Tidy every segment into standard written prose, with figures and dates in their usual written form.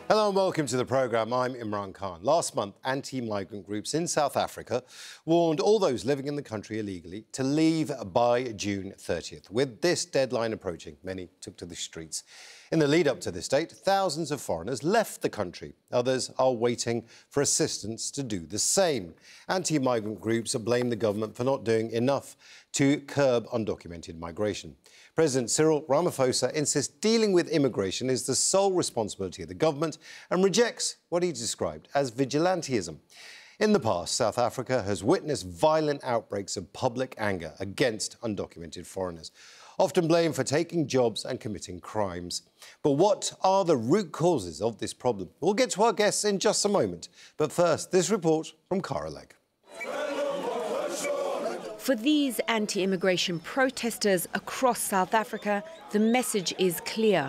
Hello and welcome to the programme. I'm Imran Khan. Last month, anti-migrant groups in South Africa warned all those living in the country illegally to leave by June 30th. With this deadline approaching, many took to the streets. In the lead-up to this date, thousands of foreigners left the country. Others are waiting for assistance to do the same. Anti-migrant groups blame the government for not doing enough to curb undocumented migration. President Cyril Ramaphosa insists dealing with immigration is the sole responsibility of the government and rejects what he described as vigilantism. In the past, South Africa has witnessed violent outbreaks of public anger against undocumented foreigners, often blamed for taking jobs and committing crimes. But what are the root causes of this problem? We'll get to our guests in just a moment. But first, this report from Cara Legg. For these anti-immigration protesters across South Africa, the message is clear.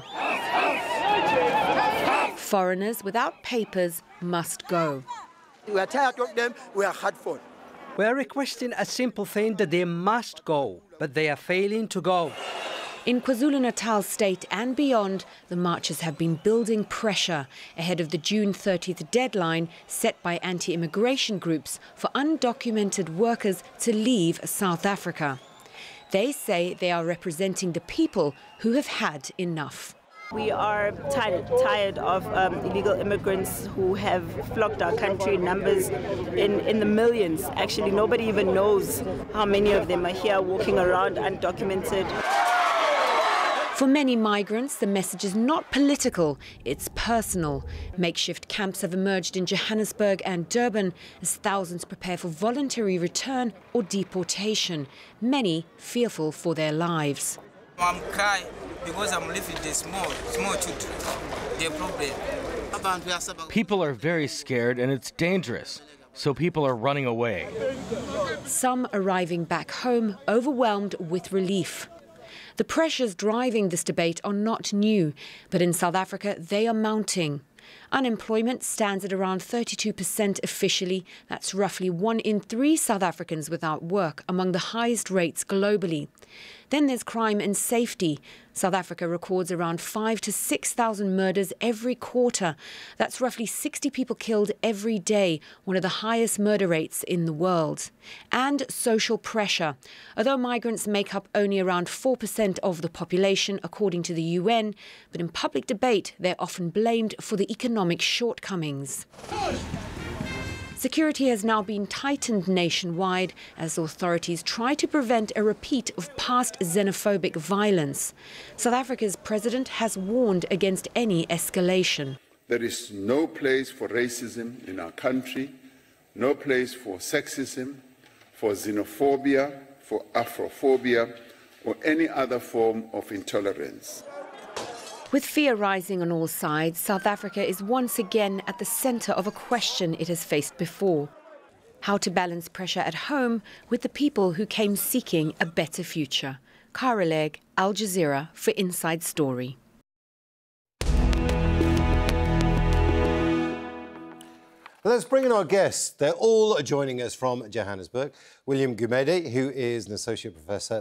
Foreigners without papers must go. We are tired of them, we are hard for. We are requesting a simple thing, that they must go, but they are failing to go. In KwaZulu-Natal state and beyond, the marchers have been building pressure ahead of the June 30th deadline set by anti-immigration groups for undocumented workers to leave South Africa. They say they are representing the people who have had enough. We are tired of illegal immigrants who have flocked our country in numbers in the millions. Actually, nobody even knows how many of them are here walking around undocumented. For many migrants, the message is not political, it's personal. Makeshift camps have emerged in Johannesburg and Durban as thousands prepare for voluntary return or deportation, many fearful for their lives. I'm crying because I'm living this small children. The problem. People are very scared and it's dangerous, so people are running away. Some arriving back home overwhelmed with relief. The pressures driving this debate are not new, but in South Africa they are mounting. Unemployment stands at around 32% officially. That's roughly 1 in 3 South Africans without work, among the highest rates globally. Then there's crime and safety. South Africa records around 5,000 to 6,000 murders every quarter. That's roughly 60 people killed every day, one of the highest murder rates in the world. And social pressure. Although migrants make up only around 4% of the population, according to the UN, but in public debate they're often blamed for the economic shortcomings. Security has now been tightened nationwide as authorities try to prevent a repeat of past xenophobic violence. South Africa's president has warned against any escalation. There is no place for racism in our country, no place for sexism, for xenophobia, for Afrophobia, or any other form of intolerance. With fear rising on all sides, South Africa is once again at the centre of a question it has faced before: how to balance pressure at home with the people who came seeking a better future. Cara Legg, Al Jazeera for Inside Story. Let's bring in our guests. They're all joining us from Johannesburg. William Gumede, who is an associate professor